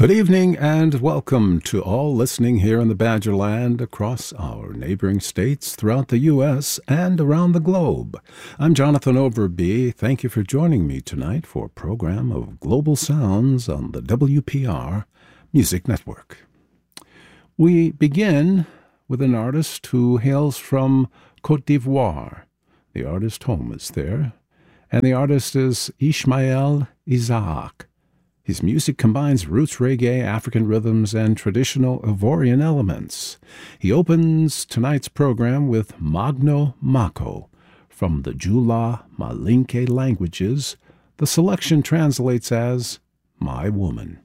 Good evening and welcome to all listening here in the Badgerland, across our neighboring states, throughout the U.S., and around the globe. I'm Jonathan Overby. Thank you for joining me tonight for a program of Global Sounds on the WPR Music Network. We begin with an artist who hails from Côte d'Ivoire. The artist home is there, and the artist is Ishmael Isaac. His music combines roots reggae, African rhythms, and traditional Ivorian elements. He opens tonight's program with Magno Mako. From the Jula Malinke languages, the selection translates as My Woman.